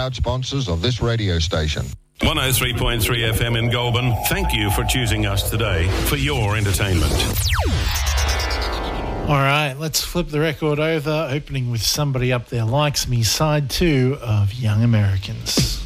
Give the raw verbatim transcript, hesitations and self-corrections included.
proud sponsors of this radio station. one oh three point three F M in Goulburn. Thank you for choosing us today for your entertainment. All right, let's flip the record over, opening with Somebody Up There Likes Me, side two of Young Americans.